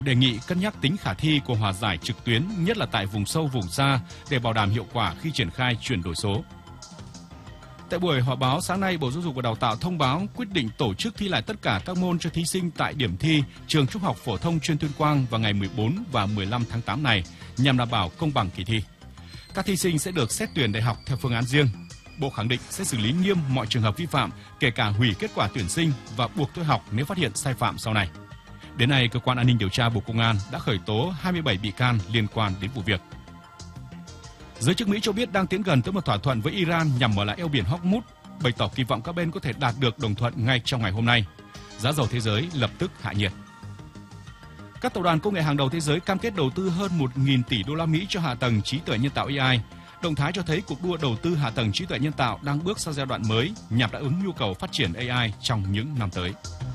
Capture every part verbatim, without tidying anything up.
Đề nghị cân nhắc tính khả thi của hòa giải trực tuyến, nhất là tại vùng sâu vùng xa để bảo đảm hiệu quả khi triển khai chuyển đổi số. Tại buổi họp báo sáng nay, Bộ Giáo dục và Đào tạo thông báo quyết định tổ chức thi lại tất cả các môn cho thí sinh tại điểm thi trường Trung học phổ thông chuyên Tuyên Quang vào ngày mười bốn và mười lăm tháng tám này nhằm đảm bảo công bằng kỳ thi. Các thí sinh sẽ được xét tuyển đại học theo phương án riêng. Bộ khẳng định sẽ xử lý nghiêm mọi trường hợp vi phạm, kể cả hủy kết quả tuyển sinh và buộc thôi học nếu phát hiện sai phạm sau này. Đến nay, Cơ quan An ninh Điều tra Bộ Công an đã khởi tố hai mươi bảy bị can liên quan đến vụ việc. Giới chức Mỹ cho biết đang tiến gần tới một thỏa thuận với Iran nhằm mở lại eo biển Hormuz, bày tỏ kỳ vọng các bên có thể đạt được đồng thuận ngay trong ngày hôm nay. Giá dầu thế giới lập tức hạ nhiệt. Các tập đoàn công nghệ hàng đầu thế giới cam kết đầu tư hơn một nghìn tỷ đô la Mỹ cho hạ tầng trí tuệ nhân tạo A I. Động thái cho thấy cuộc đua đầu tư hạ tầng trí tuệ nhân tạo đang bước sang giai đoạn mới nhằm đáp ứng nhu cầu phát triển A I trong những năm tới.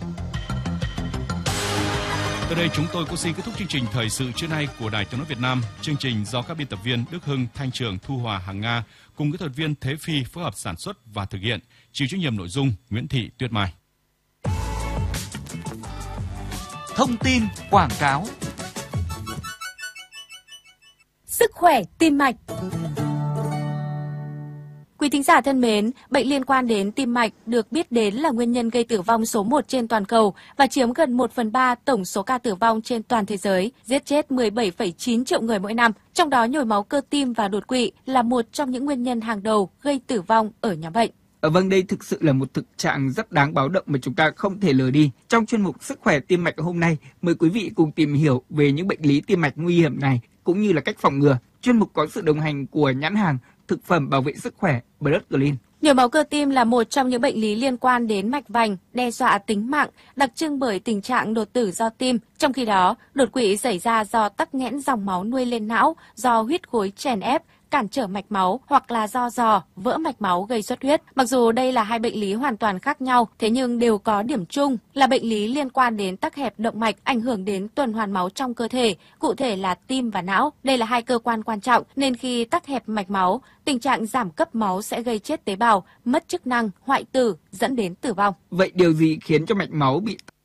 Tới đây chúng tôi cũng xin kết thúc chương trình thời sự trưa nay của Đài Tiếng nói Việt Nam. Chương trình do các biên tập viên Đức Hưng, Thanh Trường, Thu Hòa, Hằng Nga cùng kỹ thuật viên Thế Phi phối hợp sản xuất và thực hiện. Chịu trách nhiệm nội dung Nguyễn Thị Tuyết Mai. Thông tin quảng cáo. Sức khỏe tim mạch. Quý thính giả thân mến, bệnh liên quan đến tim mạch được biết đến là nguyên nhân gây tử vong số một trên toàn cầu và chiếm gần một phần ba tổng số ca tử vong trên toàn thế giới, giết chết mười bảy phẩy chín triệu người mỗi năm. Trong đó nhồi máu cơ tim và đột quỵ là một trong những nguyên nhân hàng đầu gây tử vong ở nhóm bệnh. Vâng, đây thực sự là một thực trạng rất đáng báo động mà chúng ta không thể lờ đi. Trong chuyên mục Sức khỏe tim mạch hôm nay, mời quý vị cùng tìm hiểu về những bệnh lý tim mạch nguy hiểm này cũng như là cách phòng ngừa. Chuyên mục có sự đồng hành của nhãn hàng thực phẩm bảo vệ sức khỏe Blood Clean. Nhồi máu cơ tim là một trong những bệnh lý liên quan đến mạch vành, đe dọa tính mạng, đặc trưng bởi tình trạng đột tử do tim. Trong khi đó, đột quỵ xảy ra do tắc nghẽn dòng máu nuôi lên não, do huyết khối chèn ép, cản trở mạch máu hoặc là do giò, vỡ mạch máu gây xuất huyết. Mặc dù đây là hai bệnh lý hoàn toàn khác nhau, thế nhưng đều có điểm chung là bệnh lý liên quan đến tắc hẹp động mạch, ảnh hưởng đến tuần hoàn máu trong cơ thể, cụ thể là tim và não. Đây là hai cơ quan quan trọng nên khi tắc hẹp mạch máu, tình trạng giảm cấp máu sẽ gây chết tế bào, mất chức năng, hoại tử, dẫn đến tử vong. Vậy điều gì khiến cho mạch máu bị